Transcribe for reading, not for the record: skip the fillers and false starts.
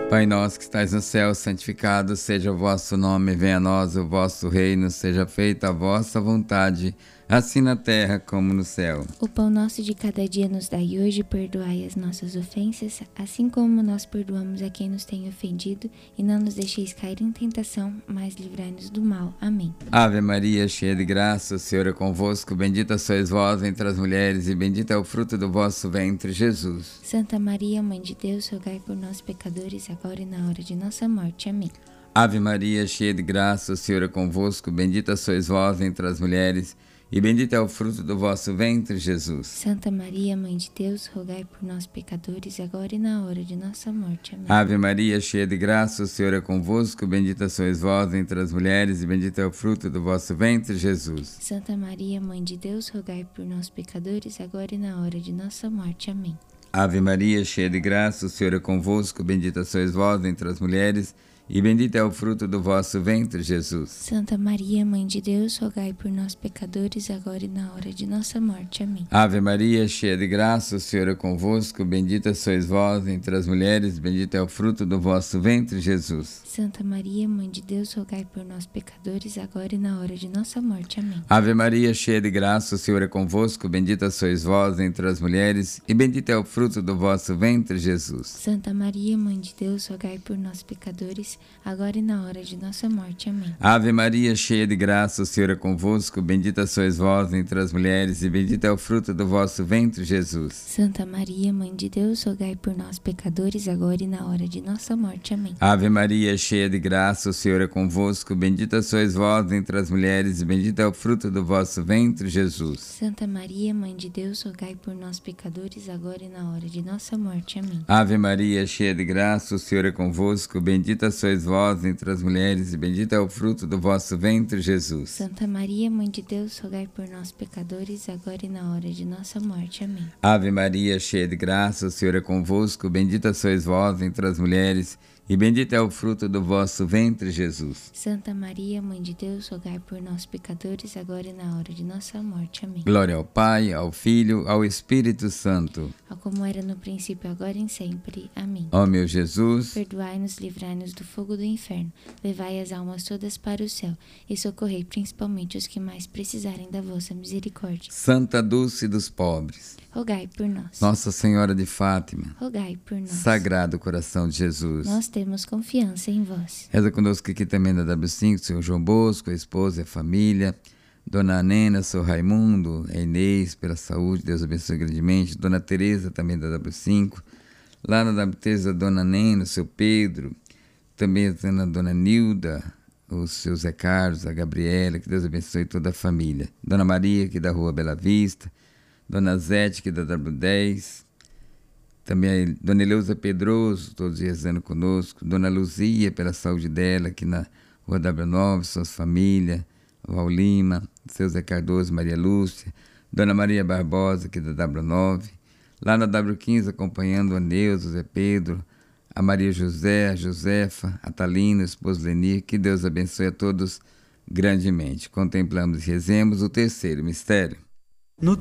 Pai nosso que estais no céu, santificado seja o vosso nome, venha a nós o vosso reino, seja feita a vossa vontade, assim na terra como no céu. O pão nosso de cada dia nos dai hoje, perdoai as nossas ofensas, assim como nós perdoamos a quem nos tem ofendido, e não nos deixeis cair em tentação, mas livrai-nos do mal. Amém. Ave Maria, cheia de graça, o Senhor é convosco, bendita sois vós entre as mulheres, e bendito é o fruto do vosso ventre, Jesus. Santa Maria, Mãe de Deus, rogai por nós, pecadores, agora e na hora de nossa morte. Amém. Ave Maria, cheia de graça, o Senhor é convosco, bendita sois vós entre as mulheres, e bendito é o fruto do vosso ventre, Jesus. Santa Maria, Mãe de Deus, rogai por nós, pecadores, agora e na hora de nossa morte. Amém. Ave Maria, cheia de graça, o Senhor é convosco, bendita sois vós entre as mulheres, e bendito é o fruto do vosso ventre, Jesus. Santa Maria, Mãe de Deus, rogai por nós, pecadores, agora e na hora de nossa morte. Amém. Ave Maria, cheia de graça, o Senhor é convosco, bendita sois vós entre as mulheres, e bendito é o fruto do vosso ventre, Jesus. Santa Maria, Mãe de Deus, rogai por nós, pecadores, agora e na hora de nossa morte. Amém. Ave Maria, cheia de graça, o Senhor é convosco, bendita sois vós entre as mulheres, bendito é o fruto do vosso ventre, Jesus. Santa Maria, Mãe de Deus, rogai por nós, pecadores, agora e na hora de nossa morte. Amém. Ave Maria, cheia de graça, o Senhor é convosco, bendita sois vós entre as mulheres, e bendito é o fruto do vosso ventre, Jesus. Santa Maria, Mãe de Deus, rogai por nós, pecadores, agora e na hora de nossa morte. Amém. Ave Maria, cheia de graça, o Senhor é convosco, bendita sois vós entre as mulheres, e bendito é o fruto do vosso ventre, Jesus. Santa Maria, Mãe de Deus, rogai por nós, pecadores, agora e na hora de nossa morte. Amém. Ave Maria, cheia de graça, o Senhor é convosco, bendita sois vós entre as mulheres, e bendito é o fruto do vosso ventre, Jesus. Santa Maria, Mãe de Deus, rogai por nós, pecadores, agora e na hora de nossa morte. Amém. Ave Maria, cheia de graça, o Senhor é convosco, bendita sois vós entre as mulheres, e bendito é o fruto do vosso ventre, Jesus. Santa Maria, Mãe de Deus, rogai por nós, pecadores, agora e na hora de nossa morte. Amém. Ave Maria, cheia de graça, o Senhor é convosco, bendita sois vós entre as mulheres, e bendito é o fruto do vosso ventre, Jesus. Santa Maria, Mãe de Deus, rogai por nós, pecadores, agora e na hora de nossa morte. Amém. Glória ao Pai, ao Filho, ao Espírito Santo. Como era no princípio, agora e sempre. Amém. Ó meu Jesus, perdoai-nos, livrai-nos do fogo do inferno, levai as almas todas para o céu, e socorrei principalmente os que mais precisarem da vossa misericórdia. Santa Dulce dos pobres, rogai por nós. Nossa Senhora de Fátima, rogai por nós. Sagrado Coração de Jesus, nós temos confiança em vós. Reza conosco aqui também na W5, Senhor João Bosco, a esposa e a família, Dona Nena, Sr. Raimundo, a Inês, pela saúde, Deus abençoe grandemente, Dona Teresa também da W5, lá na W3 a Dona Nena, o seu Pedro, também a Dona Nilda, o seu Zé Carlos, a Gabriela, que Deus abençoe toda a família, Dona Maria, aqui da Rua Bela Vista, Dona Zete, aqui da W10, também a Dona Eleusa Pedroso, todos os dias rezando conosco, Dona Luzia, pela saúde dela, aqui na Rua W9, suas famílias, Val Lima, seu Zé Cardoso, Maria Lúcia, Dona Maria Barbosa, aqui da W9, lá na W15, acompanhando a Neuza, o Zé Pedro, a Maria José, a Josefa, a Thalina, o esposo Lenir, que Deus abençoe a todos grandemente. Contemplamos e rezemos o terceiro mistério.